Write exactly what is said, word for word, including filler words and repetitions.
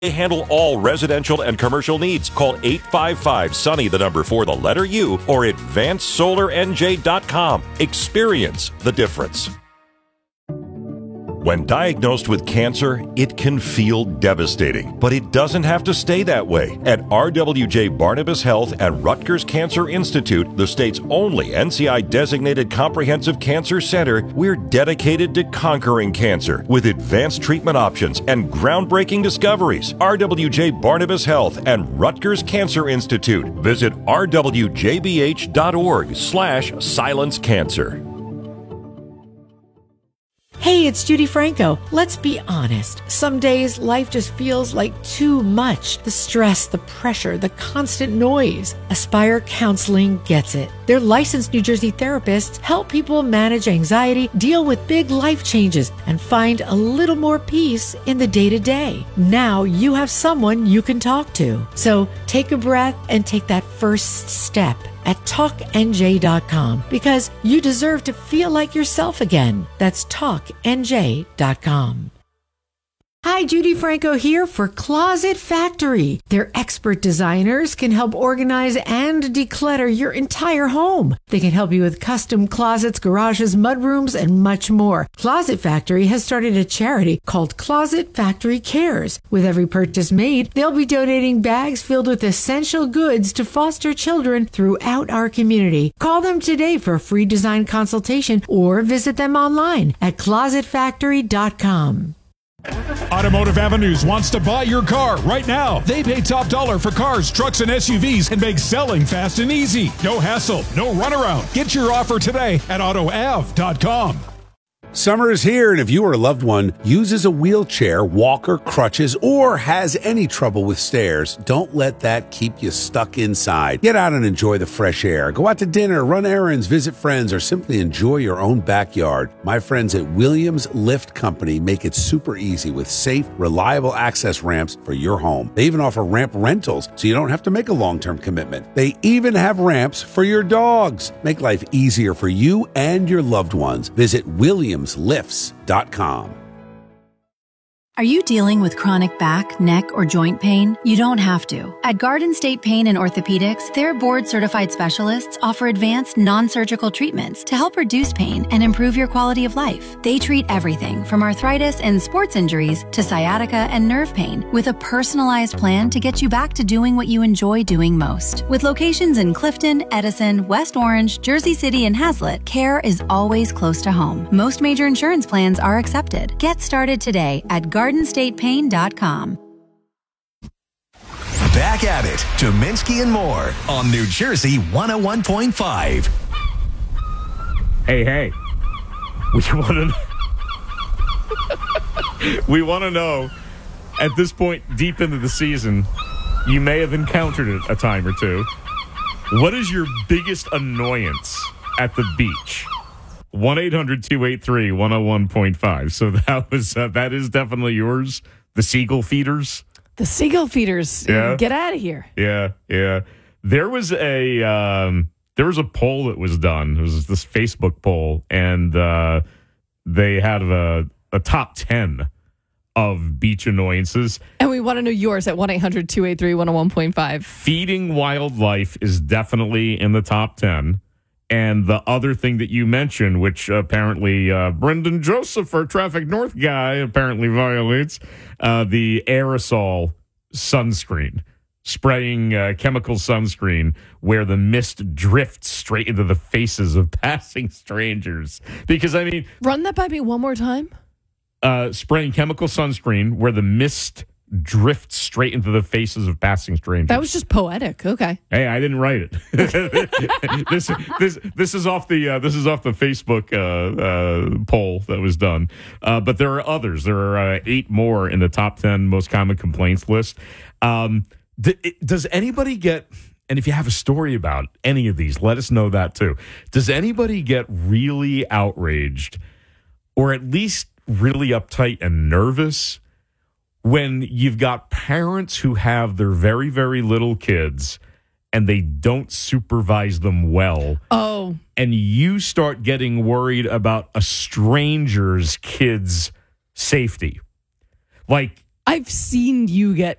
They handle all residential and commercial needs. Call eight five five, SUNNY, the number for the letter U, or advanced solar n j dot com. Experience the difference. When diagnosed with cancer, it can feel devastating, but it doesn't have to stay that way. At R W J Barnabas Health and Rutgers Cancer Institute, the state's only N C I-designated comprehensive cancer center, we're dedicated to conquering cancer with advanced treatment options and groundbreaking discoveries. R W J Barnabas Health and Rutgers Cancer Institute. Visit r w j b h dot org slash silence cancer. Hey, it's Judy Franco. Let's be honest. Some days life just feels like too much. The stress, the pressure, the constant noise. Aspire Counseling gets it. Their licensed New Jersey therapists help people manage anxiety, deal with big life changes, and find a little more peace in the day-to-day. Now you have someone you can talk to. So take a breath and take that first step at talk n j dot com, because you deserve to feel like yourself again. That's talk n j dot com. Hi, Judy Franco here for Closet Factory. Their expert designers can help organize and declutter your entire home. They can help you with custom closets, garages, mudrooms, and much more. Closet Factory has started a charity called Closet Factory Cares. With every purchase made, they'll be donating bags filled with essential goods to foster children throughout our community. Call them today for a free design consultation or visit them online at closet factory dot com. Automotive Avenues wants to buy your car right now. They pay top dollar for cars, trucks, and S U Vs and make selling fast and easy. No hassle, no runaround. Get your offer today at auto av dot com. Summer is here, and if you or a loved one uses a wheelchair, walker, crutches, or has any trouble with stairs, don't let that keep you stuck inside. Get out and enjoy the fresh air. Go out to dinner, run errands, visit friends, or simply enjoy your own backyard. My friends at Williams Lift Company make it super easy with safe, reliable access ramps for your home. They even offer ramp rentals, so you don't have to make a long-term commitment. They even have ramps for your dogs. Make life easier for you and your loved ones. Visit Williams Lifts dot com. Are you dealing with chronic back, neck, or joint pain? You don't have to. At Garden State Pain and Orthopedics, their board-certified specialists offer advanced non-surgical treatments to help reduce pain and improve your quality of life. They treat everything from arthritis and sports injuries to sciatica and nerve pain with a personalized plan to get you back to doing what you enjoy doing most. With locations in Clifton, Edison, West Orange, Jersey City, and Hazlet, care is always close to home. Most major insurance plans are accepted. Get started today at garden state pain dot com. Back at it, Dominski and more on New Jersey one oh one point five. Hey, hey. We want to We want to know, at this point deep into the season, you may have encountered it a time or two. What is your biggest annoyance at the beach? one eight hundred two eight three one oh one point five. So that was uh, that is definitely yours. The seagull feeders. The seagull feeders. Yeah. Get out of here. Yeah, yeah. There was a um, there was a poll that was done. It was this Facebook poll, and uh, they had a, a top ten of beach annoyances. And we want to know yours at one eight hundred two eight three one oh one point five. Feeding wildlife is definitely in the top ten. And the other thing that you mentioned, which apparently uh, Brendan Joseph, our Traffic North guy, apparently violates, uh, the aerosol sunscreen, spraying uh, chemical sunscreen where the mist drifts straight into the faces of passing strangers. Because, I mean... Run that by me one more time. Uh, spraying chemical sunscreen where the mist drifts straight into the faces of passing strangers. That was just poetic. Okay. Hey, I didn't write it. this this this is off the uh, this is off the Facebook uh, uh, poll that was done. Uh, but there are others. There are uh, eight more in the top ten most common complaints list. Um, th- it, does anybody get? And if you have a story about any of these, let us know that too. Does anybody get really outraged, or at least really uptight and nervous, when you've got parents who have their very, very little kids and they don't supervise them well? Oh. And you start getting worried about a stranger's kid's safety. Like, I've seen you get